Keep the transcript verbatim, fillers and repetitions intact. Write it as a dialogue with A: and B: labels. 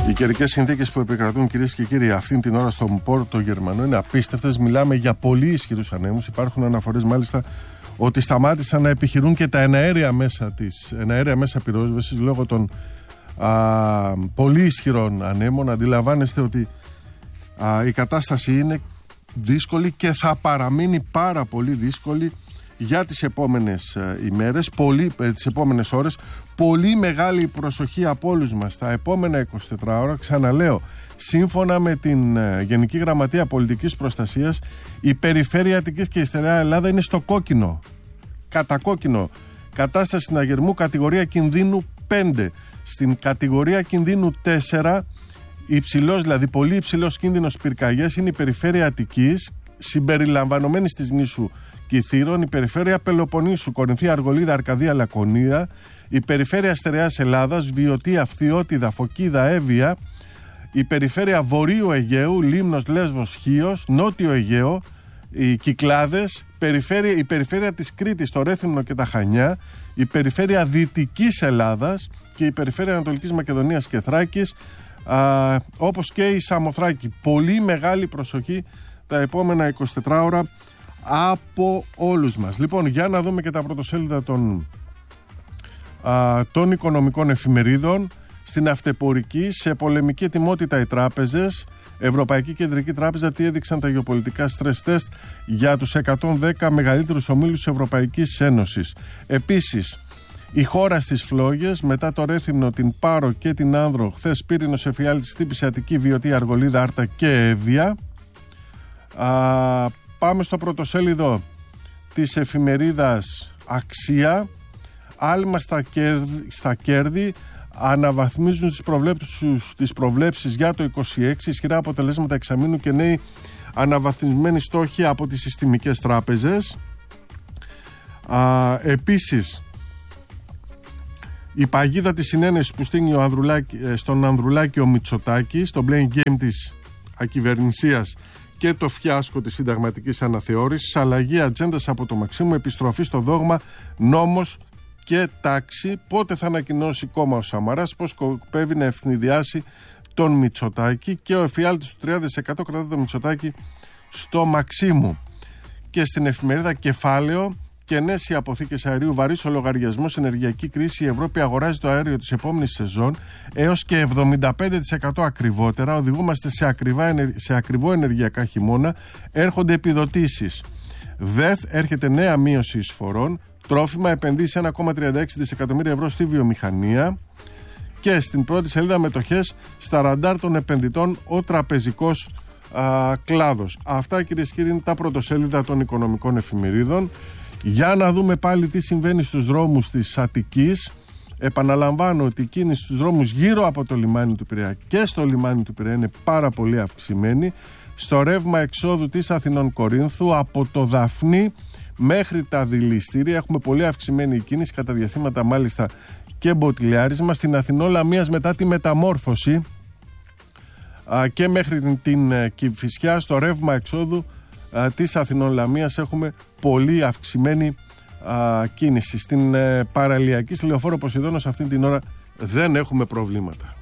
A: Οι καιρικές συνθήκες που επικρατούν, κυρίες και κύριοι, αυτήν την ώρα στον Πόρτο Γερμανό είναι απίστευτες. Μιλάμε για πολύ ισχυρούς ανέμους. Υπάρχουν αναφορές μάλιστα ότι σταμάτησαν να επιχειρούν και τα εναέρια μέσα της, εναέρια μέσα πυρόσβεσης λόγω των α, πολύ ισχυρών ανέμων. Αντιλαμβάνεστε ότι α, η κατάσταση είναι δύσκολη και θα παραμείνει πάρα πολύ δύσκολη για τις επόμενες ε, ημέρες, πολύ, ε, τις επόμενες ώρες. Πολύ μεγάλη προσοχή από όλους μας τα επόμενα είκοσι τέσσερις ώρα. Ξαναλέω, σύμφωνα με την ε, Γενική Γραμματεία Πολιτικής Προστασίας, η περιφέρεια Αττικής και η στερεά Ελλάδα είναι στο κόκκινο, κατακόκκινο. Κατάσταση συναγερμού κατηγορία κινδύνου πέντε. Στην κατηγορία κινδύνου τέσσερα, υψηλός, δηλαδή πολύ υψηλός κίνδυνος πυρκαγιές, είναι η περιφέρεια Αττικής, συμπεριλαμβανομένη της νήσου Κιθήρων, η περιφέρεια Πελοποννήσου, Κορινθία, Αργολίδα, Αρκαδία, Λακωνία, η περιφέρεια Στερεάς Ελλάδας, Βιωτία, Φθιώτιδα, Φωκίδα, Εύβοια, η περιφέρεια Βορείου Αιγαίου, Λίμνος, Λέσβος, Χίος, Νότιο Αιγαίο, οι Κυκλάδες, περιφέρεια, η περιφέρεια της Κρήτης, το Ρέθυμνο και τα Χανιά, η περιφέρεια Δυτικής Ελλάδας και η περιφέρεια Ανατολικής Μακεδονίας και Θράκης, α, όπως και η Σαμοθράκη. Πολύ μεγάλη προσοχή τα επόμενα είκοσι τέσσερις ώρα από όλους μας. Λοιπόν, για να δούμε και τα πρωτοσέλιδα των, α, των οικονομικών εφημερίδων. Στην αυτεπορική, σε πολεμική ετοιμότητα οι τράπεζες. Ευρωπαϊκή Κεντρική Τράπεζα, τι έδειξαν τα γεωπολιτικά stress test για τους εκατόν δέκα μεγαλύτερους ομίλους της Ευρωπαϊκής Ένωσης. Επίσης, η χώρα στις φλόγες, μετά το Ρέθυμνο, την Πάρο και την Άνδρο, χθες Πύρινος, Εφιάλτης, χτύπησε Αττική, Βιωτία, Αργολίδα, Άρτα και Εύβοια. Α, πάμε στο πρωτοσέλιδο της εφημερίδας Αξία. Άλμα στα κέρδη, στα κέρδη αναβαθμίζουν τις προβλέψεις, τις προβλέψεις για το είκοσι έξι, ισχυρά αποτελέσματα εξαμήνου και νέοι αναβαθμισμένοι στόχοι από τις συστημικές τράπεζες. Α, επίσης, η παγίδα της συνένεσης που στείνει ο Ανδρουλάκη, στον Ανδρουλάκη ο Μητσοτάκης, το blame game της ακυβερνησίας και το φιάσκο της συνταγματικής αναθεώρησης, αλλαγή ατζέντας από το Μαξίμου, επιστροφή στο δόγμα, νόμος και τάξη. Πότε θα ανακοινώσει κόμμα ο Σαμαράς, πώς σκοπεύει να ευνηδιάσει τον Μητσοτάκη, και ο εφιάλτης του τριάντα τοις εκατό κρατά τον Μητσοτάκη στο Μαξίμου. Και στην εφημερίδα Κεφάλαιο, κενές οι αποθήκες αερίου, βαρύς ο λογαριασμός, ενεργειακή κρίση, η Ευρώπη αγοράζει το αέριο της επόμενης σεζόν έως και εβδομήντα πέντε τοις εκατό ακριβότερα, οδηγούμαστε σε, ακριβά, σε ακριβό ενεργειακά χειμώνα, έρχονται επιδοτήσεις. ΔΕΘ, έρχεται νέα μείωση εισφορών, τρόφιμα, επενδύσει ένα κόμμα τριάντα έξι δισεκατομμύρια ευρώ στη βιομηχανία. Και στην πρώτη σελίδα, μετοχές στα ραντάρ των επενδυτών, ο τραπεζικός α, κλάδος. Αυτά, κυρίες και κύριοι, είναι τα πρωτοσέλιδα των οικονομικών εφημερίδων. Για να δούμε πάλι τι συμβαίνει στους δρόμους της Αττικής. Επαναλαμβάνω ότι η κίνηση στους δρόμους γύρω από το λιμάνι του Πειραιά και στο λιμάνι του Πειραιά είναι πάρα πολύ αυξημένη. Στο ρεύμα εξόδου της Αθηνών Κορίνθου, από το Δαφνί μέχρι τα δηληστήρια, έχουμε πολύ αυξημένη κίνηση, κατά διαστήματα μάλιστα και μποτιλιάρισμα. Στην Αθηνό Λαμίας, μετά τη μεταμόρφωση, α, και μέχρι την, την Κηφισιά, στο ρεύμα εξόδου α, της Αθηνών Λαμίας έχουμε πολύ αυξημένη α, κίνηση. Στην ε, παραλιακή, στη Λεωφόρο Ποσειδώνος, αυτή την ώρα δεν έχουμε προβλήματα.